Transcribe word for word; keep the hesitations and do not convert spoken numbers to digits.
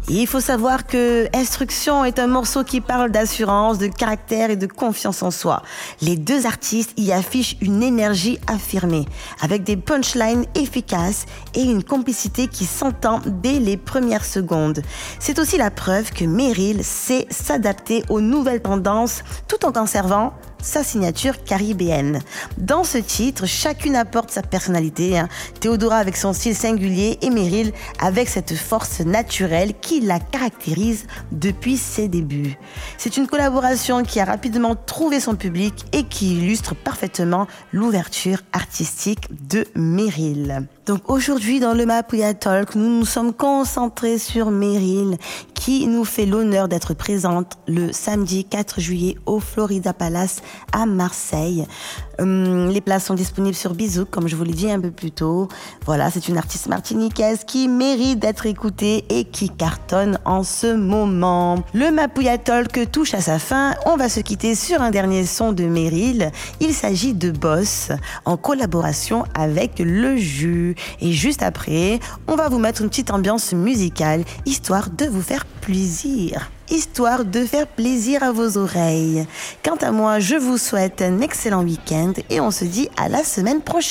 Et il faut savoir que Instruction est un morceau qui parle d'assurance, de caractère et de confiance en soi. Les deux artistes y affichent une énergie affirmée, avec des punchlines efficaces et une complicité qui s'entend dès les premières secondes. C'est aussi la preuve que Meryl sait s'adapter aux nouvelles tendances tout en conservant sa signature caribéenne. Dans ce titre, chacune apporte sa personnalité. Hein. Théodora avec son style singulier et Meryl avec cette force naturelle qui la caractérise depuis ses débuts. C'est une collaboration qui a rapidement trouvé son public et qui illustre parfaitement l'ouverture artistique de Meryl. Donc aujourd'hui, dans le Mapouya Talk, nous nous sommes concentrés sur Meryl, qui nous fait l'honneur d'être présente le samedi quatre juillet au Florida Palace à Marseille. Hum, les places sont disponibles sur Bizouk, comme je vous l'ai dit un peu plus tôt. Voilà, c'est une artiste martiniquaise qui mérite d'être écoutée et qui cartonne en ce moment. Le Mapouya Talk touche à sa fin. On va se quitter sur un dernier son de Meryl. Il s'agit de Boss, en collaboration avec Le Jus. Et juste après, on va vous mettre une petite ambiance musicale, histoire de vous faire plaisir. Histoire de faire plaisir à vos oreilles. Quant à moi, je vous souhaite un excellent week-end et on se dit à la semaine prochaine.